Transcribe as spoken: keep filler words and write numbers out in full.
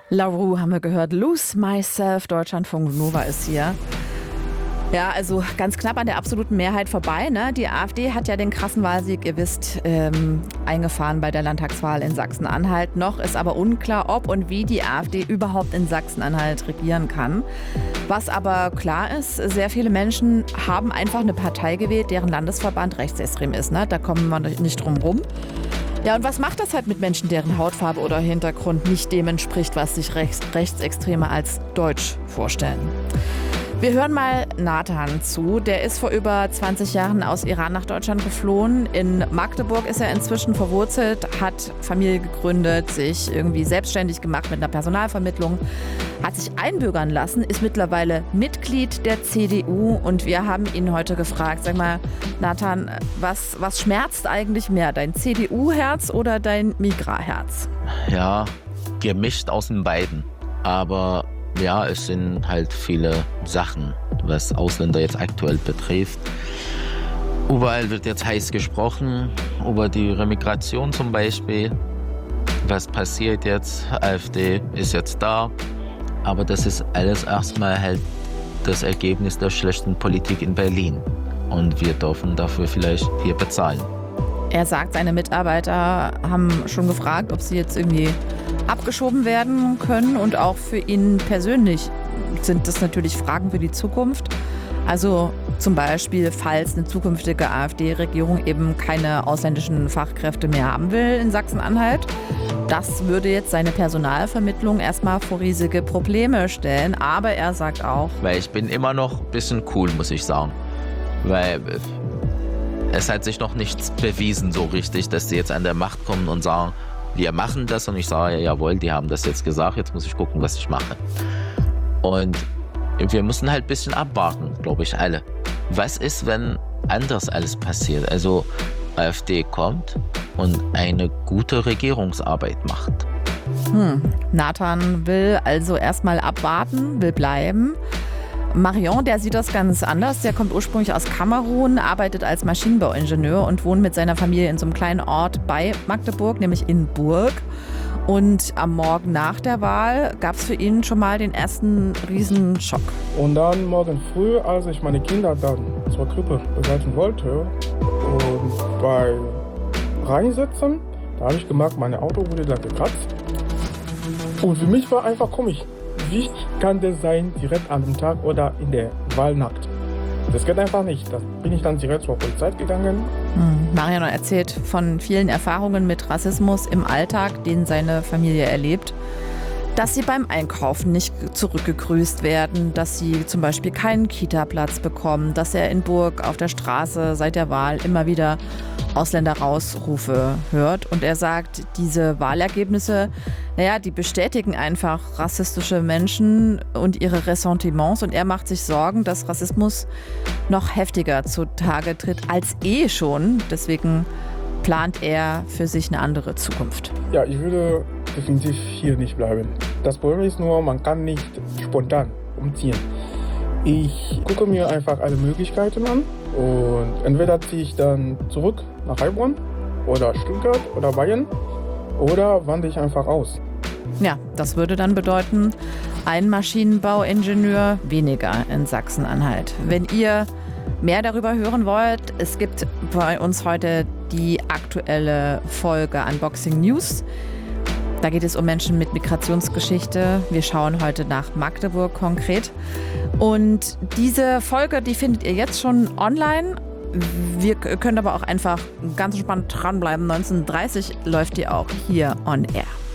La Roux haben wir gehört. Lose Myself, Deutschlandfunk Nova ist hier. Ja, also ganz knapp an der absoluten Mehrheit vorbei. Ne? Die AfD hat ja den krassen Wahlsieg, ihr wisst, ähm, eingefahren bei der Landtagswahl in Sachsen-Anhalt. Noch ist aber unklar, ob und wie die AfD überhaupt in Sachsen-Anhalt regieren kann. Was aber klar ist, sehr viele Menschen haben einfach eine Partei gewählt, deren Landesverband rechtsextrem ist. Ne? Da kommen wir nicht drum rum. Ja, und was macht das halt mit Menschen, deren Hautfarbe oder Hintergrund nicht dem entspricht, was sich Rechts- Rechtsextreme als deutsch vorstellen? Wir hören mal Nathan zu. Der ist vor über zwanzig Jahren aus Iran nach Deutschland geflohen. In Magdeburg ist er inzwischen verwurzelt, hat Familie gegründet, sich irgendwie selbstständig gemacht mit einer Personalvermittlung, hat sich einbürgern lassen, ist mittlerweile Mitglied der C D U. Und wir haben ihn heute gefragt, sag mal, Nathan, was, was schmerzt eigentlich mehr, dein C D U-Herz oder dein Migra-Herz? Ja, gemischt aus den beiden. Aber ja, es sind halt viele Sachen, was Ausländer jetzt aktuell betrifft. Überall wird jetzt heiß gesprochen, über die Remigration zum Beispiel. Was passiert jetzt? AfD ist jetzt da. Aber das ist alles erstmal halt das Ergebnis der schlechten Politik in Berlin. Und wir dürfen dafür vielleicht hier bezahlen. Er sagt, seine Mitarbeiter haben schon gefragt, ob sie jetzt irgendwie abgeschoben werden können. Und auch für ihn persönlich sind das natürlich Fragen für die Zukunft. Also zum Beispiel, falls eine zukünftige AfD-Regierung eben keine ausländischen Fachkräfte mehr haben will in Sachsen-Anhalt. Das würde jetzt seine Personalvermittlung erstmal vor riesige Probleme stellen. Aber er sagt auch, weil ich bin immer noch ein bisschen cool, muss ich sagen. Weil es hat sich noch nichts bewiesen so richtig, dass die jetzt an der Macht kommen und sagen, wir machen das. Und ich sage, ja, jawohl, die haben das jetzt gesagt, jetzt muss ich gucken, was ich mache. Und wir müssen halt ein bisschen abwarten, glaube ich, alle. Was ist, wenn anders alles passiert? Also AfD kommt und eine gute Regierungsarbeit macht. Hm, Nathan will also erstmal abwarten, will bleiben. Marion, der sieht das ganz anders. Der kommt ursprünglich aus Kamerun, arbeitet als Maschinenbauingenieur und wohnt mit seiner Familie in so einem kleinen Ort bei Magdeburg, nämlich in Burg. Und am Morgen nach der Wahl gab es für ihn schon mal den ersten Riesenschock. Und dann morgen früh, als ich meine Kinder dann zur Krippe begleiten wollte und bei Reinsetzen, da habe ich gemerkt, mein Auto wurde da gekratzt. Und für mich war einfach komisch. Wie kann das sein, direkt an dem Tag oder in der Wahlnacht? Das geht einfach nicht. Da bin ich dann direkt zur Polizei gegangen. Hm. Marion erzählt von vielen Erfahrungen mit Rassismus im Alltag, den seine Familie erlebt. Dass sie beim Einkaufen nicht zurückgegrüßt werden, dass sie zum Beispiel keinen Kita-Platz bekommen, dass er in Burg auf der Straße seit der Wahl immer wieder Ausländer-Rausrufe hört. Und er sagt, diese Wahlergebnisse, naja, die bestätigen einfach rassistische Menschen und ihre Ressentiments. Und er macht sich Sorgen, dass Rassismus noch heftiger zutage tritt als eh schon. Deswegen plant er für sich eine andere Zukunft. Ja, ich würde definitiv hier nicht bleiben. Das Problem ist nur, man kann nicht spontan umziehen. Ich gucke mir einfach alle Möglichkeiten an und entweder ziehe ich dann zurück nach Heilbronn oder Stuttgart oder Bayern oder wandere ich einfach aus. Ja, das würde dann bedeuten, ein Maschinenbauingenieur weniger in Sachsen-Anhalt. Wenn ihr mehr darüber hören wollt, es gibt bei uns heute die aktuelle Folge Unboxing News. Da geht es um Menschen mit Migrationsgeschichte. Wir schauen heute nach Magdeburg konkret. Und diese Folge, die findet ihr jetzt schon online. Wir können aber auch einfach ganz spannend dranbleiben. neunzehn Uhr dreißig läuft die auch hier on air.